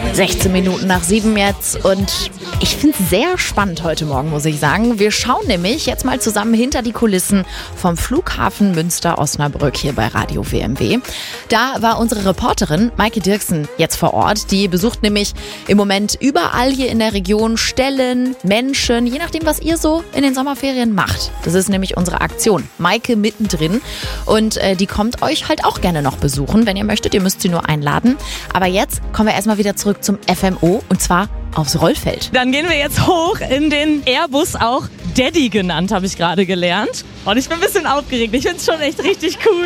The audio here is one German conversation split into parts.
16 Minuten nach 7 jetzt und ich finde es sehr spannend heute Morgen, muss ich sagen. Wir schauen nämlich jetzt mal zusammen hinter die Kulissen vom Flughafen Münster-Osnabrück hier bei Radio WMW. Da war unsere Reporterin Maike Dirksen jetzt vor Ort. Die besucht nämlich im Moment überall hier in der Region Stellen, Menschen, je nachdem, was ihr so in den Sommerferien macht. Das ist nämlich unsere Aktion. Maike mittendrin und die kommt euch halt auch gerne noch besuchen, wenn ihr möchtet. Ihr müsst sie nur einladen. Aber jetzt kommen wir erstmal wieder zurück zum FMO und zwar aufs Rollfeld. Dann gehen wir jetzt hoch in den Airbus, auch Daddy genannt, habe ich gerade gelernt. Und ich bin ein bisschen aufgeregt. Ich finde es schon echt richtig cool.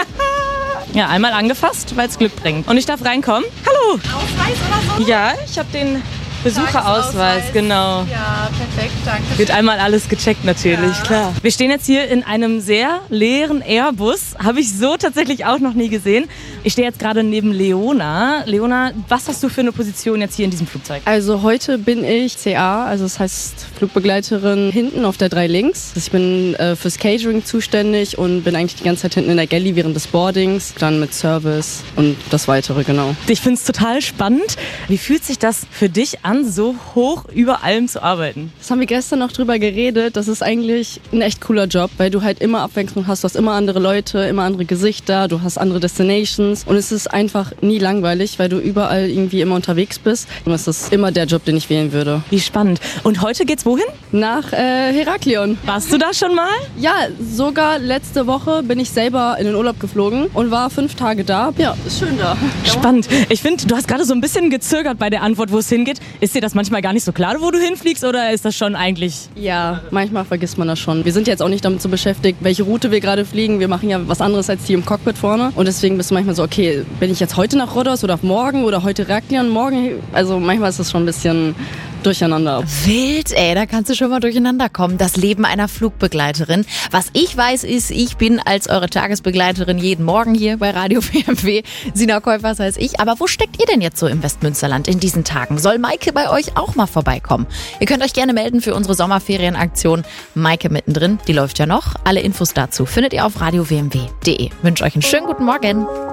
Ja, einmal angefasst, weil es Glück bringt. Und ich darf reinkommen. Hallo! Ausweis oder so? Ja, ich habe den Besucherausweis, genau. Ja, perfekt, danke. Wird einmal alles gecheckt natürlich, Ja. klar. Wir stehen jetzt hier in einem sehr leeren Airbus. Habe ich so tatsächlich auch noch nie gesehen. Ich stehe jetzt gerade neben Leona. Leona, was hast du für eine Position jetzt hier in diesem Flugzeug? Also heute bin ich CA, also das heißt Flugbegleiterin hinten auf der 3 links. Ich bin fürs Catering zuständig und bin eigentlich die ganze Zeit hinten in der Galley während des Boardings, dann mit Service und das Weitere, genau. Ich finde es total spannend. Wie fühlt sich das für dich an, so hoch über allem zu arbeiten? Das haben wir gestern noch drüber geredet. Das ist eigentlich ein echt cooler Job, weil du halt immer Abwechslung hast. Du hast immer andere Leute, immer andere Gesichter, du hast andere Destinations und es ist einfach nie langweilig, weil du überall irgendwie immer unterwegs bist. Und es ist immer der Job, den ich wählen würde. Wie spannend. Und heute geht's wohin? Nach Heraklion. Warst du da schon mal? Ja, sogar letzte Woche bin ich selber in den Urlaub geflogen und war 5 Tage da. Ja, ist schön da. Spannend. Ich finde, du hast gerade so ein bisschen gezögert bei der Antwort, wo es hingeht. Ist dir das manchmal gar nicht so klar, wo du hinfliegst, oder ist das schon eigentlich... Ja, manchmal vergisst man das schon. Wir sind jetzt auch nicht damit so beschäftigt, welche Route wir gerade fliegen. Wir machen ja was anderes als die im Cockpit vorne. Und deswegen bist du manchmal so, okay, bin ich jetzt heute nach Rhodos oder morgen oder heute Heraklion, morgen? Also manchmal ist das schon ein bisschen durcheinander. Wild, ey, da kannst du schon mal durcheinander kommen. Das Leben einer Flugbegleiterin. Was ich weiß ist, ich bin als eure Tagesbegleiterin jeden Morgen hier bei Radio WMW. Sina Käufers heißt ich. Aber wo steckt ihr denn jetzt so im Westmünsterland in diesen Tagen? Soll Maike bei euch auch mal vorbeikommen? Ihr könnt euch gerne melden für unsere Sommerferienaktion Maike mittendrin. Die läuft ja noch. Alle Infos dazu findet ihr auf radiowmw.de. Wünsche euch einen schönen guten Morgen.